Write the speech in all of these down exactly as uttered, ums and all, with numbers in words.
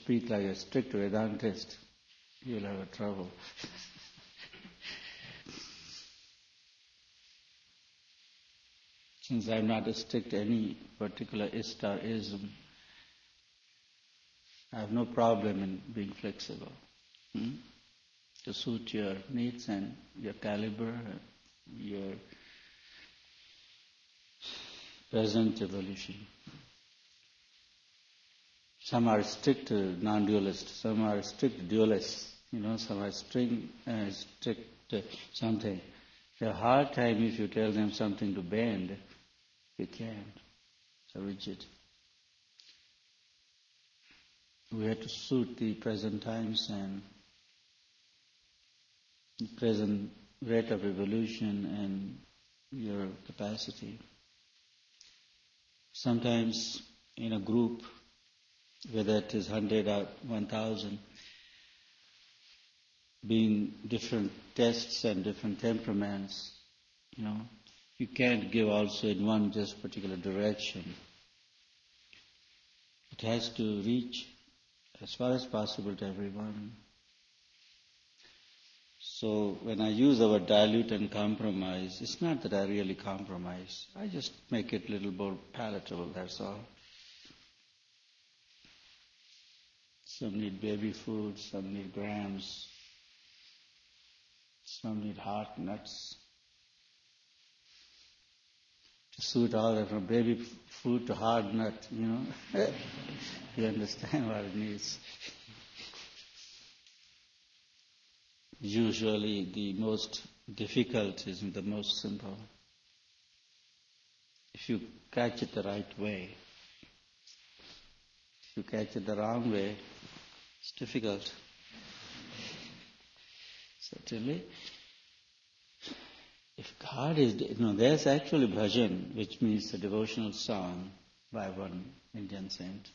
speak like a strict Vedantist, you'll have a trouble. Since I'm not strict to any particular ist or ism, I have no problem in being flexible hmm? to suit your needs and your caliber, your present evolution. Some are strict non-dualists, some are strict dualists, you know, some are string, uh, strict uh, something. They have a hard time if you tell them something to bend, you can't. So rigid. We have to suit the present times and the present rate of evolution and your capacity. Sometimes in a group, whether it is hundred or one thousand, being different tests and different temperaments, you know, you can't give also in one just particular direction. It has to reach as far as possible to everyone. So when I use the word dilute and compromise, it's not that I really compromise. I just make it a little more palatable, that's all. Some need baby food, some need grams, some need hard nuts. To suit all of them, from baby food to hard nut, you know. You understand what it means. Usually the most difficult is the most simple. If you catch it the right way. If you catch it the wrong way, it's difficult. Certainly. If God is, you know, there's actually bhajan, which means a devotional song by one Indian saint.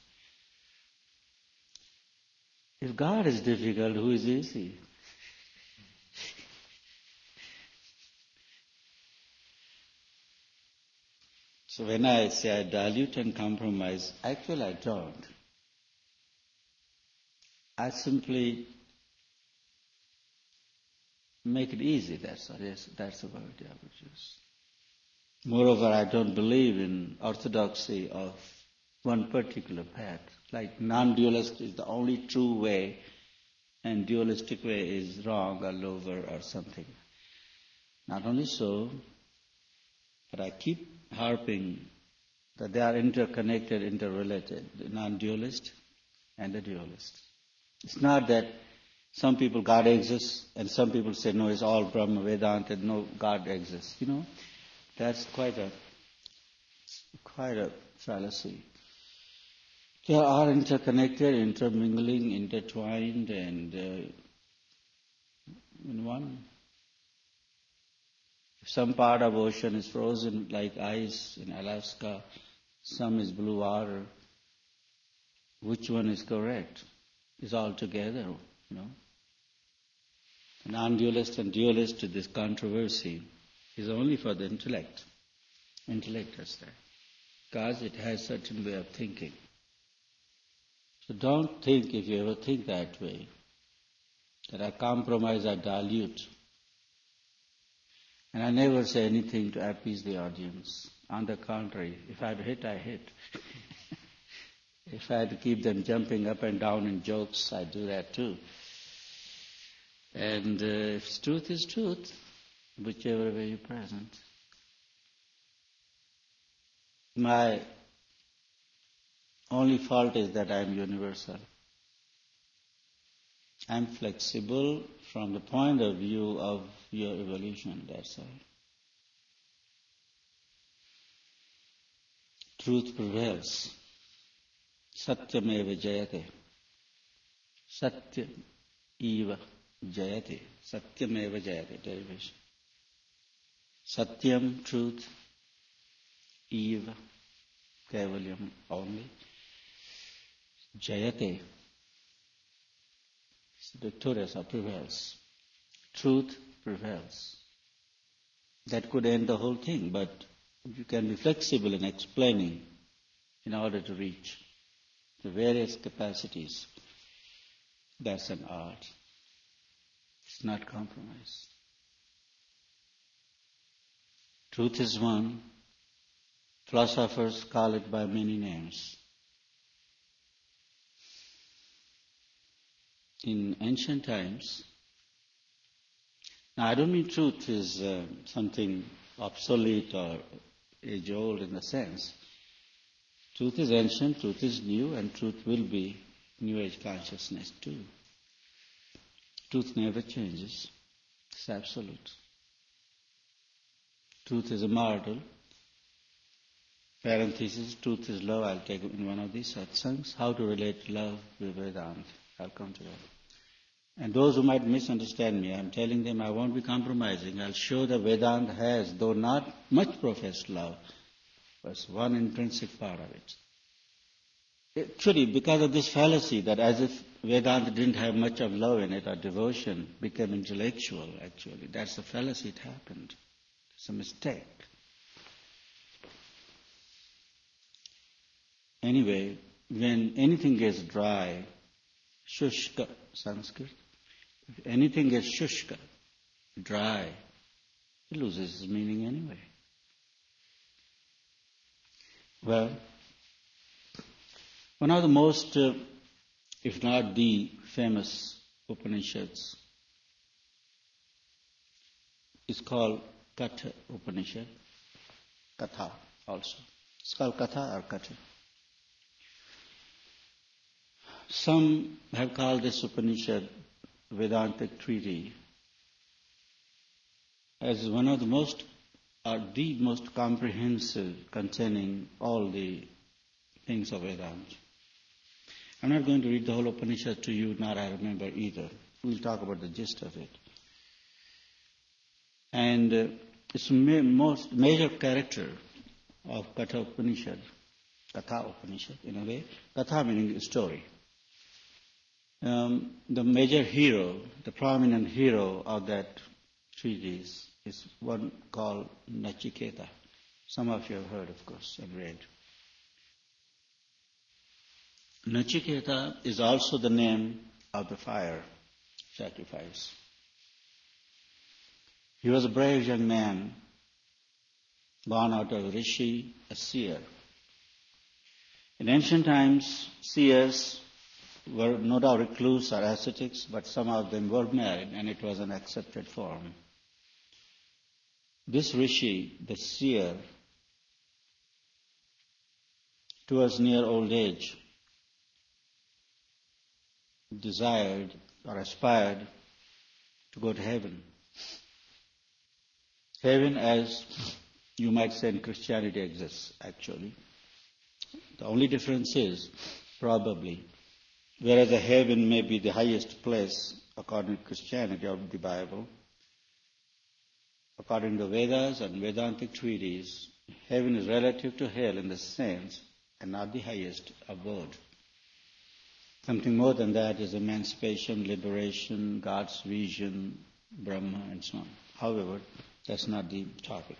If God is difficult, who is easy? So when I say I dilute and compromise, actually I don't. I simply make it easy, that's all. Yes, that's the word I would use. Moreover, I don't believe in orthodoxy of one particular path. Like non-dualist is the only true way and dualistic way is wrong or lower or something. Not only so, but I keep harping that they are interconnected, interrelated, the non-dualist and the dualist. It's not that some people God exists and some people say no, it's all Brahma Vedanta, no God exists. You know, that's quite a quite a fallacy. They are interconnected, intermingling, intertwined, and uh, in one. If some part of ocean is frozen like ice in Alaska, some is blue water, which one is correct? It's all together, you know. Non-dualist and dualist, this controversy is only for the intellect. Intellect does that. Because it has certain way of thinking. So don't think, if you ever think that way, that I compromise, I dilute. And I never say anything to appease the audience. On the contrary, if I had to hit, I hit. If I had to keep them jumping up and down in jokes, I do that too. And uh, if truth is truth, whichever way you present. My only fault is that I am universal. I am flexible from the point of view of your evolution, that's all. Truth prevails. Satyameva jayate. Satya eva jayate. Satyameva jayate, derivation. Satyam, truth, eva, kaivalyam, only. Jayate, it's victorious or prevails. Truth prevails. That could end the whole thing, but you can be flexible in explaining in order to reach the various capacities. That's an art. It's not compromise. Truth is one. Philosophers call it by many names. In ancient times, now I don't mean truth is uh, something obsolete or age-old in the sense. Truth is ancient, truth is new, and truth will be New Age consciousness too. Truth never changes. It's absolute. Truth is immortal. Parenthesis, truth is love. I'll take in one of these satsangs. How to relate love with Vedanta. I'll come to that. And those who might misunderstand me, I'm telling them I won't be compromising. I'll show that Vedanta has, though not much professed love, but one intrinsic part of it. Actually, because of this fallacy that as if Vedanta didn't have much of love in it or devotion, became intellectual actually. That's the fallacy it happened. It's a mistake. Anyway, when anything gets dry, shushka, Sanskrit, if anything gets shushka, dry, it loses its meaning anyway. Well, one of the most, uh, if not the famous Upanishads is called Katha Upanishad, Katha also. It's called Katha or Katha. Some have called this Upanishad Vedantic treaty as one of the most, or the most comprehensive, containing all the things of Vedanta. I'm not going to read the whole Upanishad to you, nor I remember either. We'll talk about the gist of it. And uh, its ma- most major character of Katha Upanishad, Katha Upanishad in a way, Katha meaning story. Um, the major hero, the prominent hero of that treatise is one called Nachiketa. Some of you have heard, of course, and read. Nachiketa is also the name of the fire sacrifice. He was a brave young man, born out of a rishi, a seer. In ancient times, seers were no doubt recluse or ascetics, but some of them were married, and it was an accepted form. This rishi, the seer, towards near old age, desired or aspired to go to heaven. Heaven, as you might say in Christianity, exists actually. The only difference is, probably, whereas the heaven may be the highest place according to Christianity or the Bible, according to Vedas and Vedantic treaties, heaven is relative to hell in the sense and not the highest abode. Something more than that is emancipation, liberation, God's vision, Brahma, and so on. However, that's not the topic.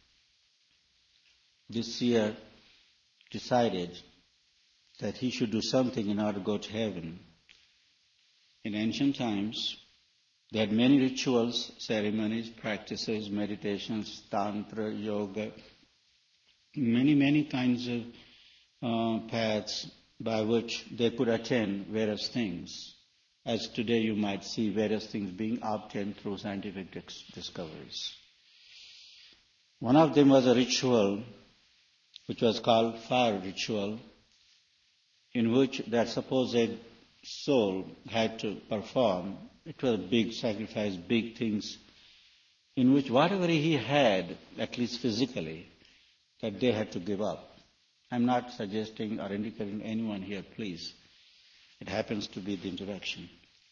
This seer decided that he should do something in order to go to heaven. In ancient times, they had many rituals, ceremonies, practices, meditations, tantra, yoga, many, many kinds of uh, paths by which they could attain various things. As today you might see various things being obtained through scientific dis- discoveries. One of them was a ritual which was called fire ritual, in which that supposed soul had to perform. It was a big sacrifice, big things, in which whatever he had, at least physically, that they had to give up. I'm not suggesting or indicating anyone here, please. It happens to be the introduction.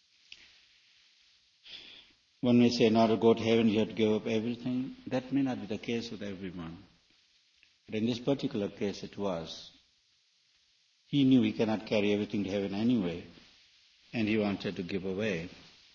One may say, in order to go to heaven, you have to give up everything. That may not be the case with everyone. But in this particular case, it was. He knew he cannot carry everything to heaven anyway, and he wanted to give away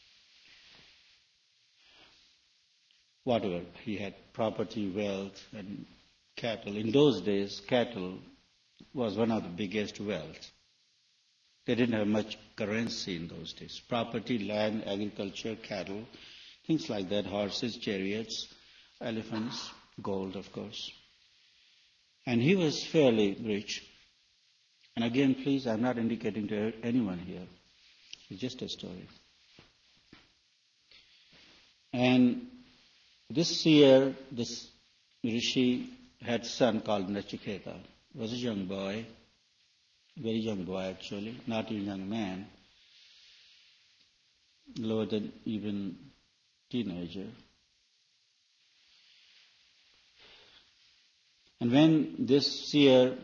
whatever. He had property, wealth, and cattle. In those days, cattle was one of the biggest wealth. They didn't have much currency in those days. Property, land, agriculture, cattle, things like that, horses, chariots, elephants, gold, of course. And he was fairly rich. And again, please, I'm not indicating to anyone here. It's just a story. And this seer, this rishi, had a son called Nachiketa. He was a young boy, very young boy actually, not even a young man, lower than even teenager. And when this seer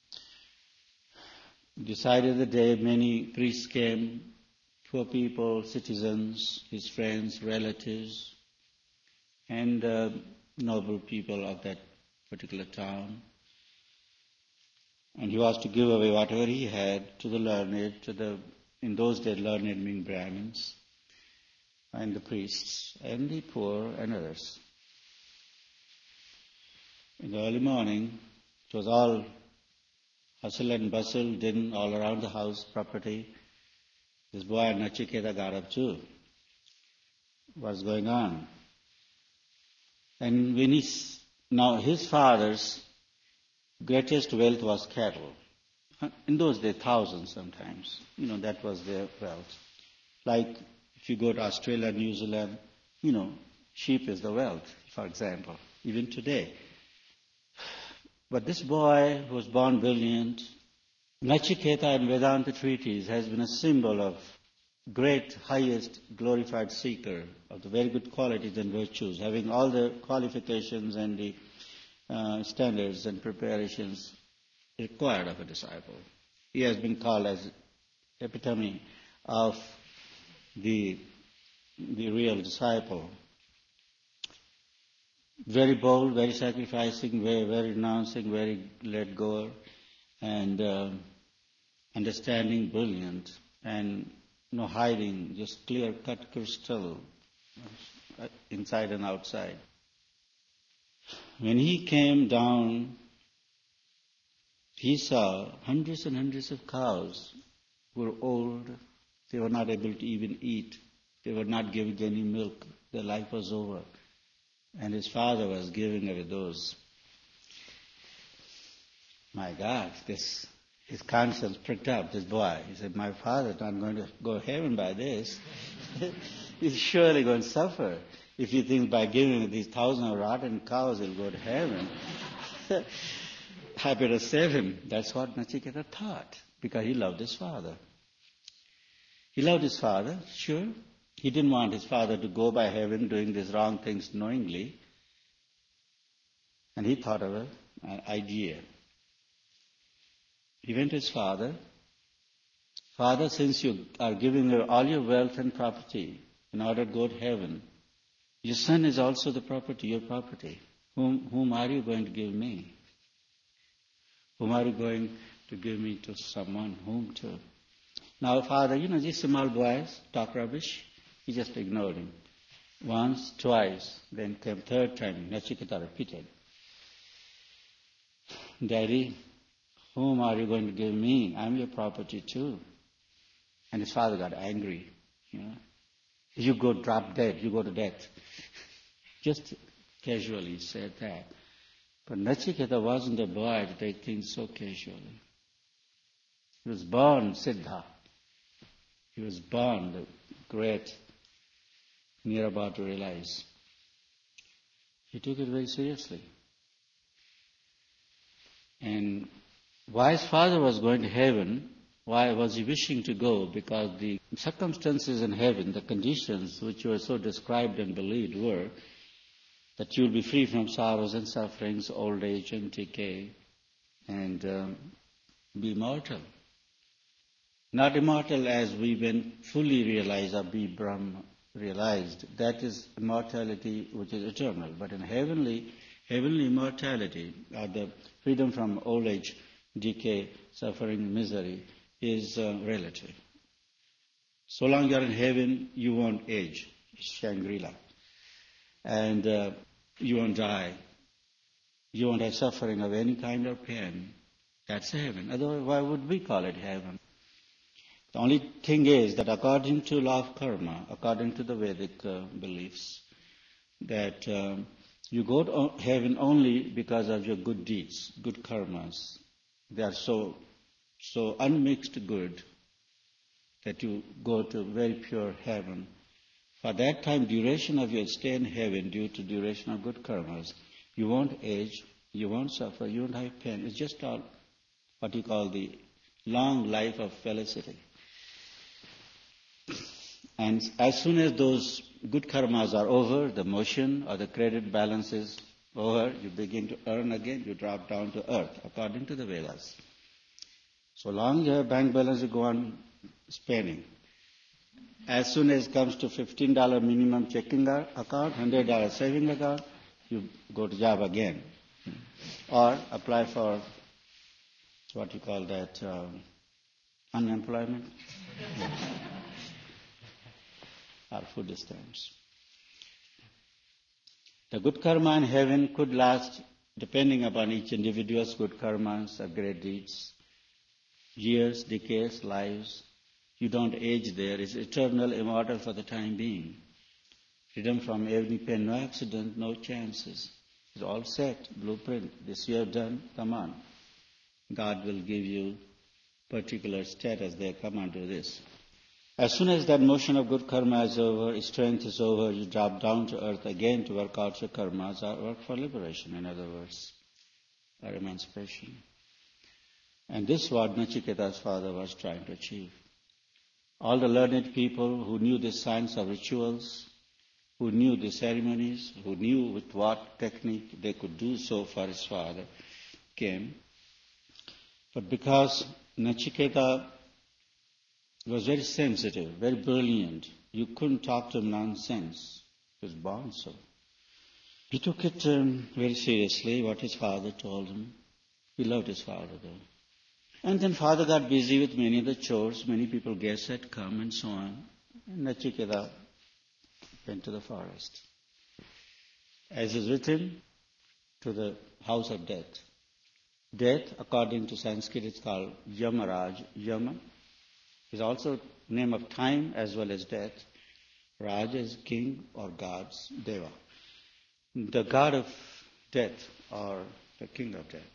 decided the day, many priests came, poor people, citizens, his friends, relatives, and uh, noble people of that particular town. And he was to give away whatever he had to the learned, to the, in those days, learned meaning Brahmins, and the priests, and the poor, and others. In the early morning, it was all hustle and bustle, din all around the house, property. This boy Nachiketa got up too. What's going on? And when he, now his father's greatest wealth was cattle. In those days, thousands sometimes. You know, that was their wealth. Like if you go to Australia, New Zealand, you know, sheep is the wealth, for example, even today. But this boy who was born brilliant, Nachiketa in Vedanta treatise has been a symbol of great, highest, glorified seeker of the very good qualities and virtues, having all the qualifications and the uh, standards and preparations required of a disciple. He has been called as epitome of the, the real disciple. Very bold, very sacrificing, very, very renouncing, very let go, and uh, understanding, brilliant, and no hiding, just clear-cut crystal, inside and outside. When he came down, he saw hundreds and hundreds of cows who were old. They were not able to even eat. They were not giving any milk. Their life was over. And his father was giving away those. My God, this his conscience pricked up, this boy. He said, my father's not going to go to heaven by this. He's surely going to suffer. If he thinks by giving these thousand of rotten cows he'll go to heaven, I better save him. That's what Nachiketa thought, because he loved his father. He loved his father, sure. He didn't want his father to go by heaven doing these wrong things knowingly. And he thought of an idea. He went to his father. Father, since you are giving all your wealth and property in order to go to heaven, your son is also the property, your property. Whom, whom are you going to give me? Whom are you going to give me to someone? Whom to? Now, father, you know, these small boys talk rubbish. He just ignored him. Once, twice, then came third time. Nachiketa repeated, Daddy, whom are you going to give me? I'm your property too. And his father got angry. You know, you go drop dead, you go to death. Just casually said that. But Nachiketa wasn't a boy to take things so casually. He was born Siddha. He was born the great, near about to realize. He took it very seriously. And why his father was going to heaven, why was he wishing to go? Because the circumstances in heaven, the conditions which were so described and believed were that you will be free from sorrows and sufferings, old age and decay, and um, be immortal. Not immortal as we when fully realized or be Brahma realized. That is immortality which is eternal. But in heavenly, heavenly immortality, or the freedom from old age, decay, suffering, misery, is uh, relative. So long you are in heaven, you won't age. It's Shangri-La. And uh, you won't die. You won't have suffering of any kind or pain. That's heaven. Otherwise, why would we call it heaven? The only thing is that according to law of karma, according to the Vedic uh, beliefs, that um, you go to heaven only because of your good deeds, good karmas. They are so so unmixed good that you go to very pure heaven. For that time, duration of your stay in heaven due to duration of good karmas, you won't age, you won't suffer, you won't have pain. It's just all what you call the long life of felicity. And as soon as those good karmas are over, the motion or the credit balance is over, you begin to earn again, you drop down to earth, according to the Vedas. So long you have bank balance, you go on spending. As soon as it comes to fifteen dollars minimum checking account, one hundred dollars saving account, you go to job again. Or apply for what you call that, um, unemployment. Or food stamps. The good karma in heaven could last, depending upon each individual's good karmas or great deeds, years, decades, lives. You don't age there. It's eternal, immortal for the time being. Freedom from any pain, no accident, no chances. It's all set, blueprint. This you have done, come on. God will give you particular status there, come on, do this. As soon as that motion of good karma is over, strength is over, you drop down to earth again to work out your karmas or work for liberation, in other words, or emancipation. And this is what Nachiketa's father was trying to achieve. All the learned people who knew the science of rituals, who knew the ceremonies, who knew with what technique they could do so for his father, came. But because Nachiketa was very sensitive, very brilliant. You couldn't talk to him nonsense. He was born so. He took it um, very seriously, what his father told him. He loved his father, though. And then father got busy with many of the chores. Many people, guests had come and so on. And Nachiketa went to the forest. As is written, to the house of death. Death, according to Sanskrit, is called Yamaraj. Yama is also name of time as well as death. Raj is king or gods, Deva. The god of death or the king of death.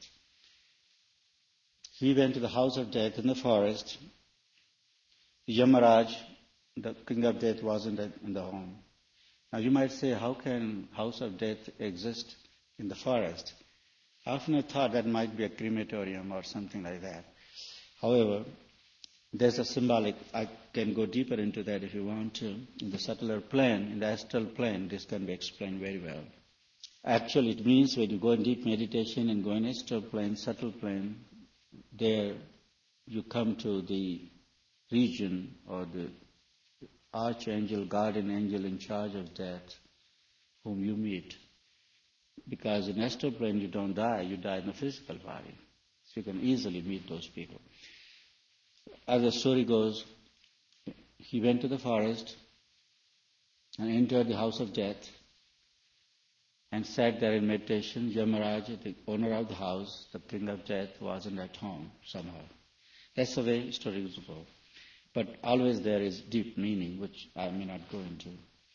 He went to the house of death in the forest. Yamaraj, the king of death, wasn't in the home. Now you might say, how can house of death exist in the forest? I often have thought that might be a crematorium or something like that. However, there's a symbolic, I can go deeper into that if you want to. In the subtler plane, in the astral plane, this can be explained very well. Actually, it means when you go in deep meditation and go in astral plane, subtle plane, there you come to the region or the archangel, guardian angel in charge of death, whom you meet. Because in astral plane you don't die, you die in a physical body. So you can easily meet those people. As the story goes, he went to the forest and entered the house of death and sat there in meditation. Yamaraj, the owner of the house, the king of death, wasn't at home somehow. That's the way stories go. But always there is deep meaning, which I may not go into.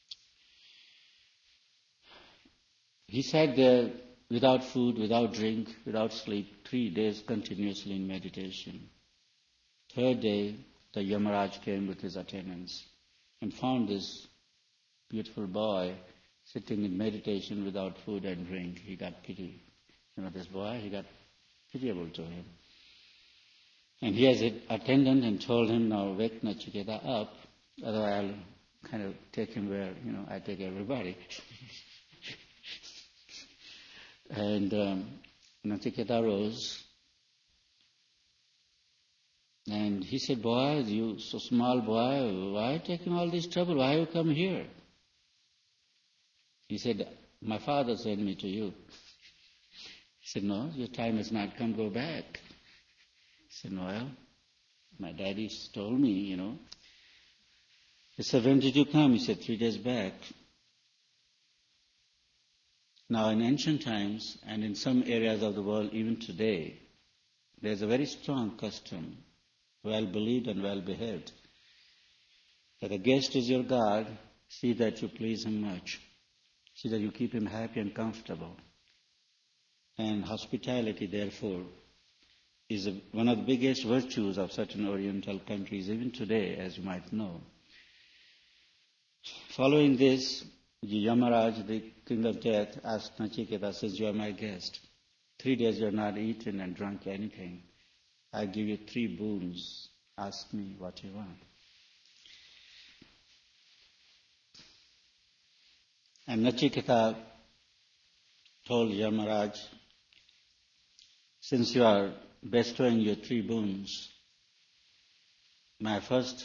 He sat there without food, without drink, without sleep, three days continuously in meditation. Third day, the Yamaraj came with his attendants and found this beautiful boy sitting in meditation without food and drink. He got pity. You know, this boy, he got pitiable to him. And he has an attendant and told him, now wake Nachiketa up, otherwise I'll kind of take him where, you know, I take everybody. And um, Nachiketa rose. And he said, boy, you so small boy, why are you taking all this trouble? Why have you come here? He said, my father sent me to you. He said, no, your time has not come, go back. He said, no, well, my daddy told me, you know. He said, when did you come? He said, three days back. Now in ancient times and in some areas of the world, even today, there's a very strong custom, well believed and well behaved, that the guest is your God, see that you please him much. See that you keep him happy and comfortable. And hospitality, therefore, is a, one of the biggest virtues of certain Oriental countries, even today, as you might know. Following this, Yamaraj, the king of death, asked Nachiketa, says, you are my guest. Three days you have not eaten and drunk anything. I give you three boons. Ask me what you want. And Nachiketa told Yamaraj, since you are bestowing your three boons, my first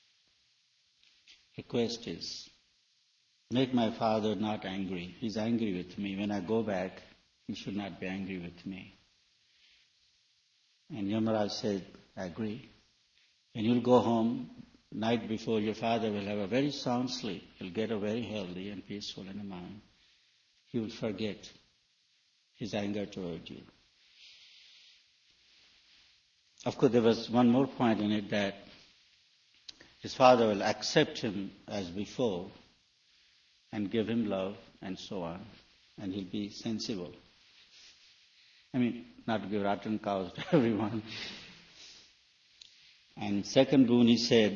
request is, make my father not angry. He's angry with me. When I go back, he should not be angry with me. And Yamaraj said, I agree. When you'll go home, night before, your father will have a very sound sleep. He'll get a very healthy and peaceful in the mind. He will forget his anger toward you. Of course, there was one more point in it, that his father will accept him as before and give him love and so on, and he'll be sensible. I mean, not to give rotten cows to everyone. And second boon, he said,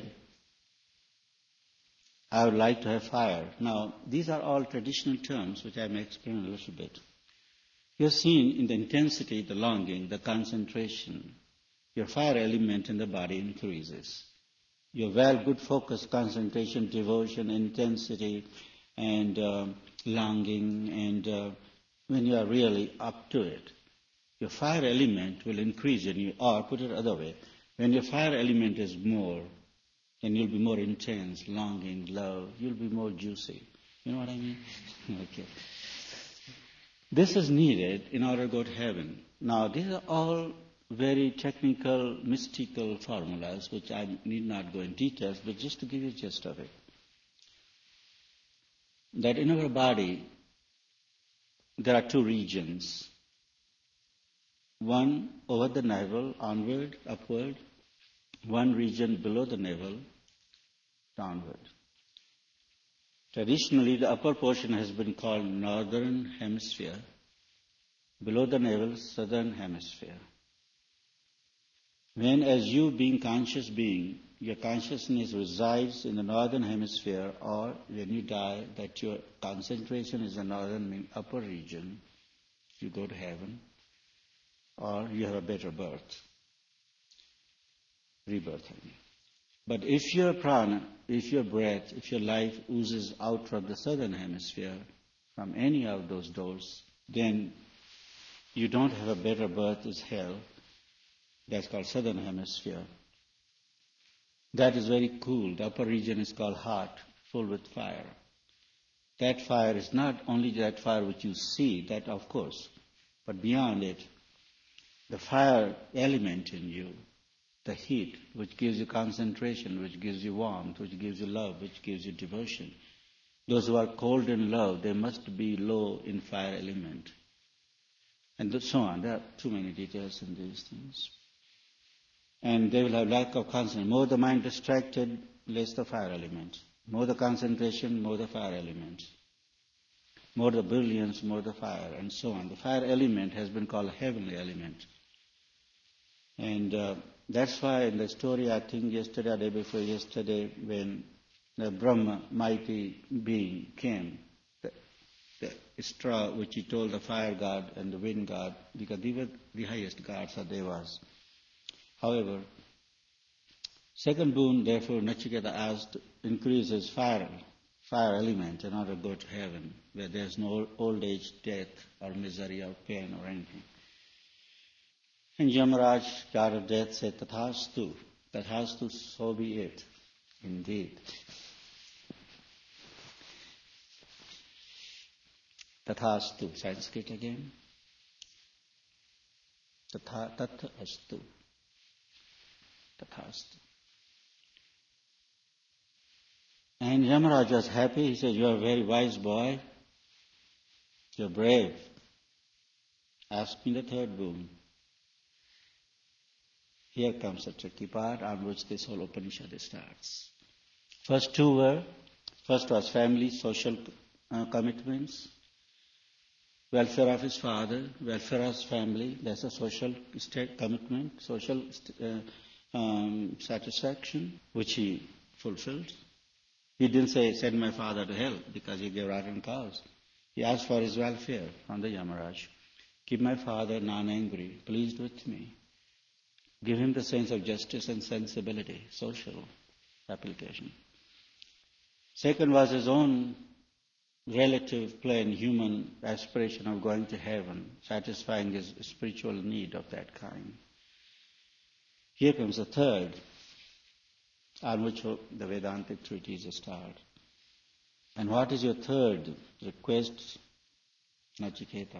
I would like to have fire. Now, these are all traditional terms, which I may explain a little bit. You're seen in the intensity, the longing, the concentration. Your fire element in the body increases. Your well, good focus, concentration, devotion, intensity, and uh, longing, and uh, when you are really up to it, your fire element will increase in you. Or, put it other way, when your fire element is more, then you'll be more intense, longing, love. You'll be more juicy. You know what I mean? Okay. This is needed in order to go to heaven. Now, these are all very technical, mystical formulas, which I need not go in details, but just to give you a gist of it. That in our body, there are two regions. One over the navel, onward, upward. One region below the navel, downward. Traditionally, the upper portion has been called northern hemisphere. Below the navel, southern hemisphere. When, as you being conscious being, your consciousness resides in the northern hemisphere, or when you die, that your concentration is in the northern upper region, you go to heaven, or you have a better birth, rebirth. I mean. But if your prana, if your breath, if your life oozes out from the southern hemisphere, from any of those doors, then you don't have a better birth, it's hell. That's called southern hemisphere. That is very cool. The upper region is called hot, full with fire. That fire is not only that fire which you see, that of course, but beyond it, the fire element in you, the heat, which gives you concentration, which gives you warmth, which gives you love, which gives you devotion. Those who are cold in love, they must be low in fire element. And so on. There are too many details in these things. And they will have lack of concentration. More the mind distracted, less the fire element. More the concentration, more the fire element. More the brilliance, more the fire, and so on. The fire element has been called heavenly element. And uh, that's why in the story, I think yesterday or day before yesterday, when the Brahma, mighty being, came, the, the straw which he told the fire god and the wind god, because they were the highest gods or devas. However, second boon, therefore, Nachiketa asked, increase his fire, fire element in order to go to heaven, where there's no old age, death, or misery, or pain, or anything. And Yamaraj, god of death, said, Tathastu, Tathastu, so be it, indeed. Tathastu, Sanskrit again. Tatha, Tathastu. Tathastu. And Yamaraj was happy. He said, you are a very wise boy. You're brave. Ask me the third boon. Here comes the tricky part on which this whole Upanishad starts. First two were, first was family, social uh, commitments, welfare of his father, welfare of his family, that's a social state commitment, social uh, um, satisfaction, which he fulfilled. He didn't say, send my father to hell, because he gave rotten cows. He asked for his welfare from the Yamaraj. Keep my father non-angry, pleased with me. Give him the sense of justice and sensibility, social application. Second was his own relative, plain human aspiration of going to heaven, satisfying his spiritual need of that kind. Here comes the third, on which the Vedantic treatise start. And what is your third request, Nachiketa?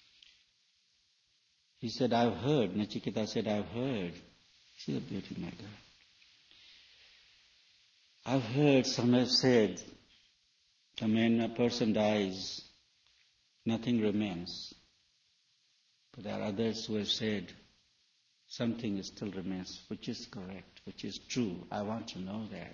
He said, I've heard. Nachiketa said, I've heard. See the beauty, my God. I've heard, some have said, when a person dies, nothing remains. But there are others who have said, something still remains, which is correct, which is true. I want to know that.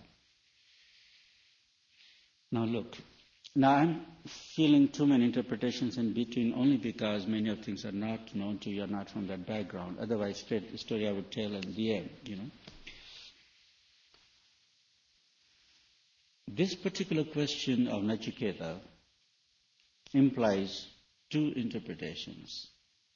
Now look, now I'm feeling too many interpretations in between only because many of things are not known to you, are not from that background. Otherwise, straight the story I would tell at the end, you know. This particular question of Nachiketa implies two interpretations.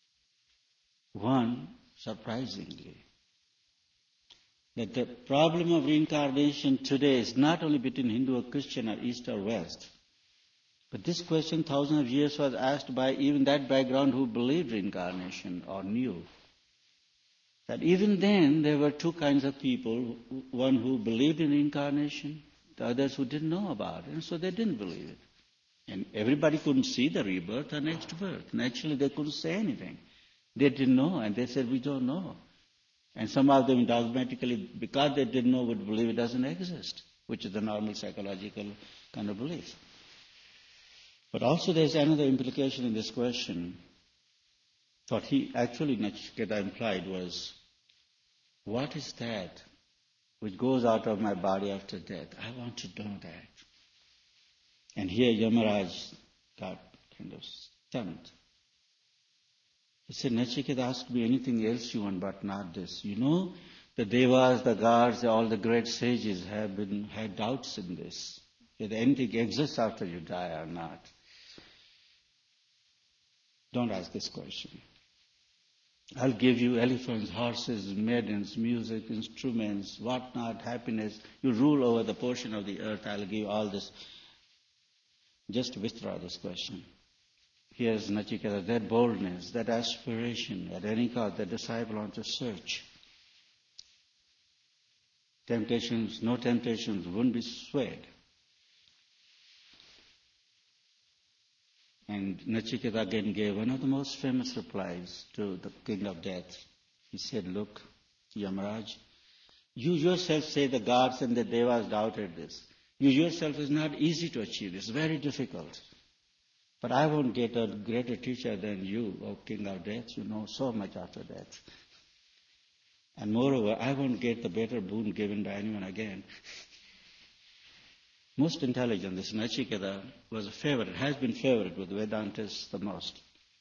One, surprisingly, that the problem of reincarnation today is not only between Hindu or Christian or East or West, but this question thousands of years was asked by even that background who believed reincarnation or knew. That even then there were two kinds of people, one who believed in reincarnation, the others who didn't know about it, and so they didn't believe it. And everybody couldn't see the rebirth or next birth. Naturally, they couldn't say anything. They didn't know, and they said, we don't know. And some of them dogmatically, because they didn't know, would believe it doesn't exist, which is the normal psychological kind of belief. But also there's another implication in this question. What he actually, Nachiketa implied was, what is that which goes out of my body after death? I want to know that. And here Yamaraj got kind of stunned. He said, Nachiketa, ask me anything else you want, but not this. You know, the devas, the gods, all the great sages have been had doubts in this. Whether anything exists after you die or not. Don't ask this question. I'll give you elephants, horses, maidens, music, instruments, whatnot, happiness. You rule over the portion of the earth. I'll give you all this. Just withdraw this question. Here's Nachiketa, that boldness, that aspiration, at any cost, that disciple on to search. Temptations, no temptations, wouldn't be swayed. And Nachiketa again gave one of the most famous replies to the king of death. He said, look, Yamaraj, you yourself say the gods and the devas doubted this. You yourself is not easy to achieve. It's very difficult. But I won't get a greater teacher than you, O king of death. You know so much after death. And moreover, I won't get the better boon given by anyone again. Most intelligent, this Nachiketa was a favorite, has been favorite with Vedantists the most.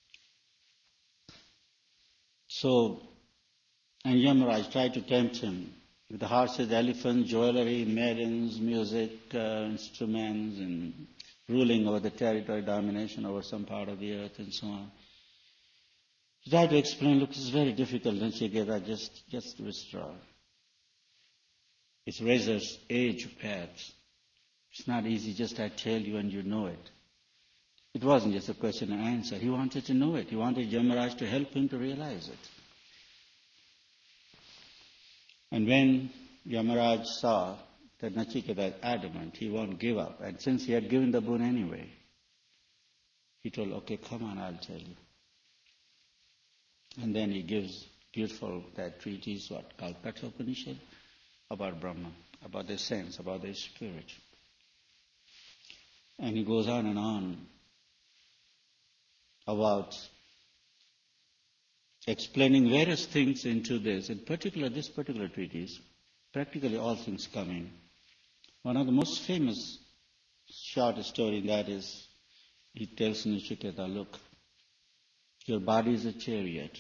So, and Yamaraj tried to tempt him with the horses, elephants, jewelry, maidens, music, uh, instruments, and ruling over the territory, domination over some part of the earth, and so on. He tried to explain, look, it's very difficult, Nachiketa, just, just withdraw. It's razor's edge path. It's not easy, just I tell you and you know it. It wasn't just a question and answer. He wanted to know it. He wanted Yamaraj to help him to realize it. And when Yamaraj saw that Nachiketa is adamant, he won't give up. And since he had given the boon anyway, he told, okay, come on, I'll tell you. And then he gives beautiful, that treatise, what, called Kathopanishad, about Brahma, about the sense, about the spirit. And he goes on and on about explaining various things into this. In particular, this particular treatise, practically all things come in. One of the most famous short story in that is, he tells Nachiketa, look, your body is a chariot.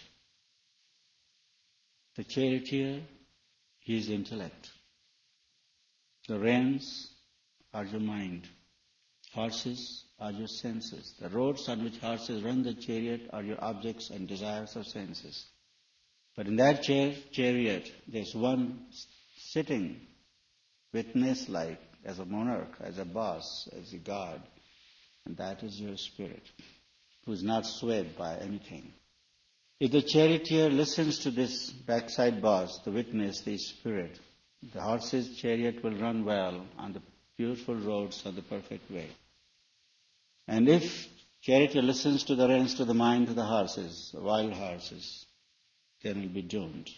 The charioteer, he is intellect. The reins are your mind. Horses are your senses. The roads on which horses run the chariot are your objects and desires of senses. But in that chair, chariot, there's one sitting, witness-like, as a monarch, as a boss, as a god, and that is your spirit, who is not swayed by anything. If the charioteer listens to this backside boss, the witness, the spirit, the horse's chariot will run well on the beautiful roads of the perfect way. And if charioteer listens to the reins, to the mind, to the horses, the wild horses, then will be doomed.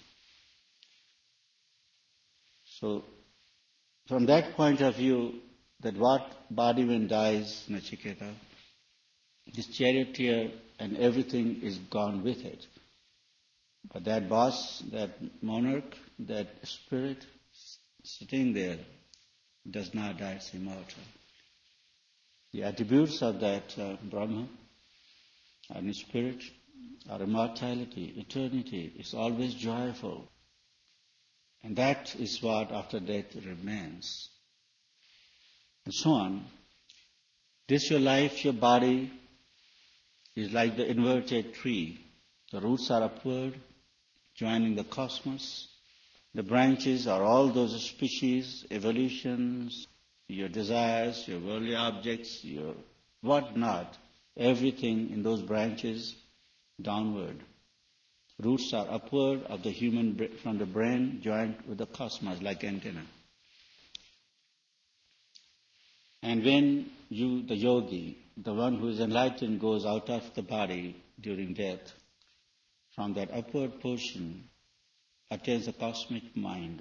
So, from that point of view, that what body when dies, Nachiketa, this charioteer and everything is gone with it. But that boss, that monarch, that spirit sitting there does not die, it's immortal. The attributes of that uh, Brahma and spirit are immortality, eternity, is always joyful. And that is what after death remains. And so on. This your life, your body is like the inverted tree. The roots are upward, joining the cosmos. The branches are all those species, evolutions, your desires, your worldly objects, your whatnot, everything in those branches downward. Roots are upward of the human from the brain joined with the cosmos like antenna. And when you, the yogi, the one who is enlightened, goes out of the body during death, from that upward portion attains the cosmic mind.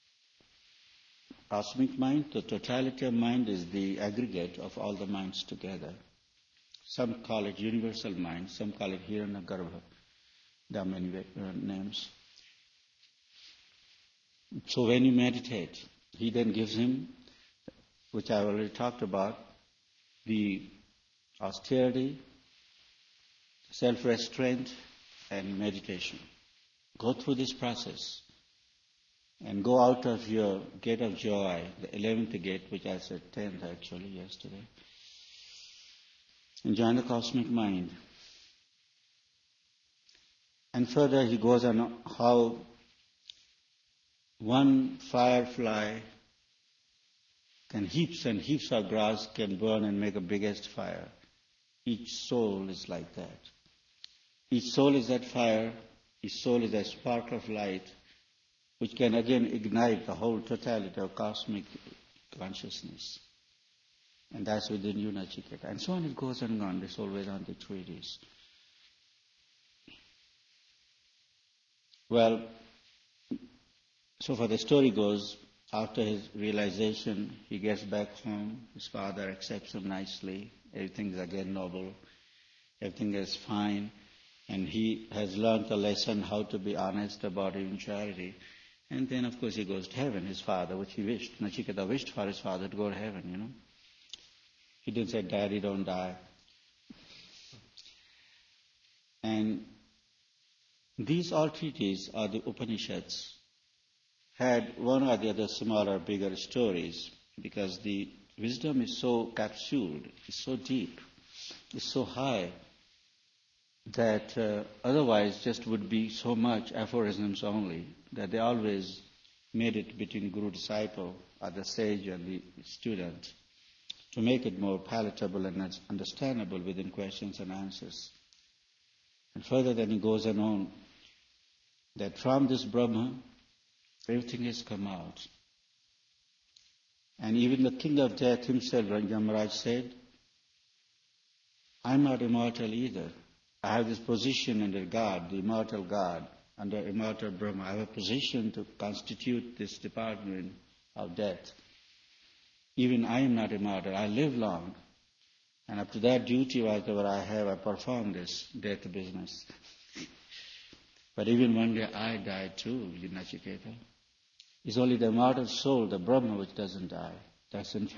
Cosmic mind, the totality of mind, is the aggregate of all the minds together. Some call it universal mind, some call it Hiranyagarbha. There are many uh, names. So when you meditate, he then gives him, which I already talked about, the austerity, self-restraint, and meditation. Go through this process and go out of your gate of joy, the eleventh gate, which I said tenth actually yesterday, and join the cosmic mind. And further he goes on how one firefly can heaps and heaps of grass can burn and make a biggest fire. Each soul is like that. Each soul is that fire, each soul is that spark of light, which can again ignite the whole totality of cosmic consciousness. And that's within you, Nachiketa. And so on it goes and on, this always on the treaties. Well, so far the story goes, after his realization, he gets back home, his father accepts him nicely, everything is again noble, everything is fine, and he has learned the lesson how to be honest about even charity. And then, of course, he goes to heaven, his father, which he wished. Nachiketa wished for his father to go to heaven, you know. He didn't say, Daddy, don't die. And these all treaties are the Upanishads. Had one or the other smaller, bigger stories, because the wisdom is so capsuled, it's so deep, it's so high, that uh, otherwise just would be so much aphorisms only, that they always made it between guru-disciple, or the sage and the student, to make it more palatable and understandable within questions and answers. And further then he goes on, that from this Brahma, everything has come out. And even the king of death himself, Yamaraj, said, I'm not immortal either. I have this position under God, the immortal God, under immortal Brahma. I have a position to constitute this department of death. Even I am not immortal. I live long. And up to that duty, whatever I have, I perform this death business. But even one day I die too, Nachiketa. It's only the immortal soul, the Brahma, which doesn't die. That's in